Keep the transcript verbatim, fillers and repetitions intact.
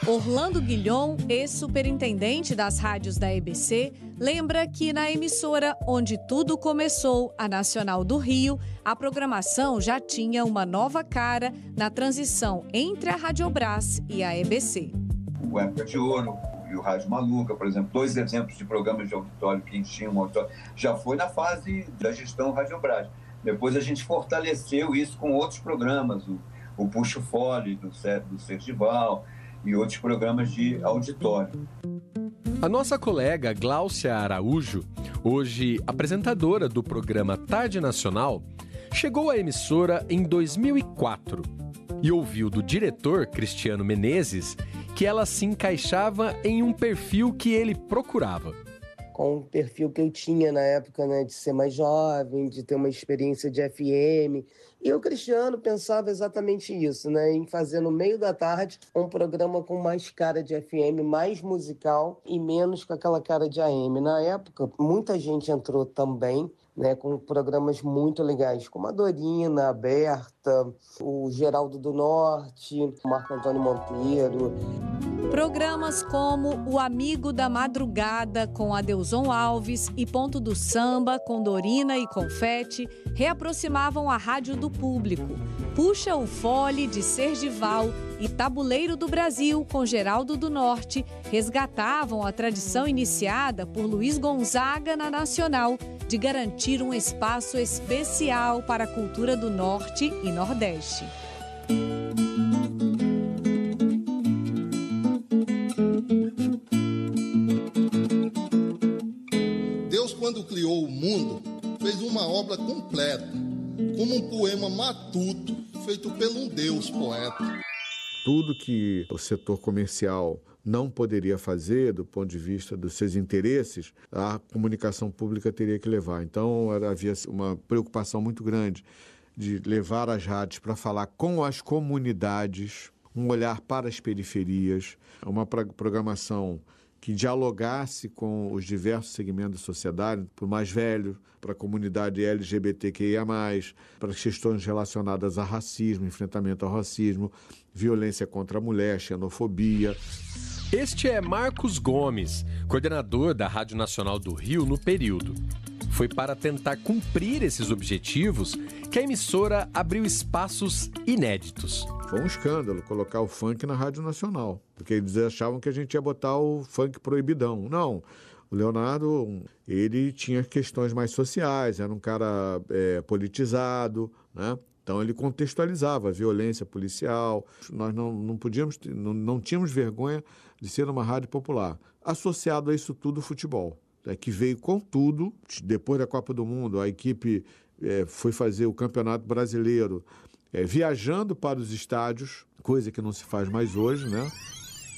Orlando Guilhom, ex-superintendente das rádios da E B C, lembra que na emissora onde tudo começou, a Nacional do Rio, a programação já tinha uma nova cara na transição entre a Radiobras e a E B C. O Época de Ouro e o Rádio Maluca, por exemplo, dois exemplos de programas de auditório que enchiam o auditório, já foi na fase da gestão Radiobras. Depois a gente fortaleceu isso com outros programas, o, o Puxo Fole, do, do Sergival, e outros programas de auditório. A nossa colega Gláucia Araújo, hoje apresentadora do programa Tarde Nacional, chegou à emissora em dois mil e quatro e ouviu do diretor Cristiano Menezes que ela se encaixava em um perfil que ele procurava. Com o perfil que eu tinha na época, né, de ser mais jovem, de ter uma experiência de F M. E o Cristiano pensava exatamente isso, né, em fazer no meio da tarde um programa com mais cara de F M, mais musical e menos com aquela cara de A M. Na época, muita gente entrou também, né, com programas muito legais, como a Dorina, a Berta, o Geraldo do Norte, o Marco Antônio Monteiro. Programas como O Amigo da Madrugada, com Adelson Alves, e Ponto do Samba, com Dorina e Confete, reaproximavam a rádio do público. Puxa o Fole, de Sergival, e Tabuleiro do Brasil, com Geraldo do Norte, resgatavam a tradição iniciada por Luiz Gonzaga na Nacional, de garantir um espaço especial para a cultura do Norte e Nordeste. Deus, quando criou o mundo, fez uma obra completa, como um poema matuto, feito por um Deus poeta. Tudo que o setor comercial não poderia fazer, do ponto de vista dos seus interesses, a comunicação pública teria que levar. Então, era, havia uma preocupação muito grande de levar as rádios para falar com as comunidades, um olhar para as periferias, uma programação que dialogasse com os diversos segmentos da sociedade, para o mais velho, para a comunidade L G B T Q I A mais, para as questões relacionadas a racismo, enfrentamento ao racismo, violência contra a mulher, xenofobia. Este é Marcos Gomes, coordenador da Rádio Nacional do Rio no período. Foi para tentar cumprir esses objetivos que a emissora abriu espaços inéditos. Foi um escândalo colocar o funk na Rádio Nacional, porque eles achavam que a gente ia botar o funk proibidão. Não, o Leonardo, ele tinha questões mais sociais, era um cara é, politizado, né? Então ele contextualizava a violência policial. Nós não, não podíamos, não, não tínhamos vergonha de ser uma rádio popular. Associado a isso tudo, o futebol, é, que veio com tudo. Depois da Copa do Mundo, a equipe é, foi fazer o Campeonato Brasileiro, é, viajando para os estádios, coisa que não se faz mais hoje, né?